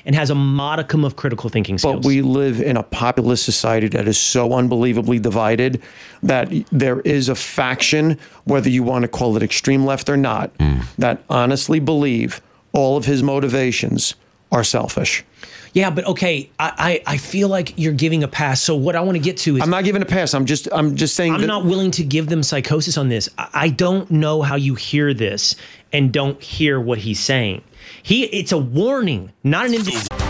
and has a modicum of critical thinking skills. But we live in a populist society that is so unbelievably divided that there is a faction, whether you want to call it extreme left or not, that honestly believe all of his motivations are selfish. Yeah, but okay, I feel like you're giving a pass. So what I want to get to is... I'm not giving a pass. I'm just saying I'm not willing to give them psychosis on this. I don't know how you hear this and don't hear what he's saying. It's a warning, not an invitation.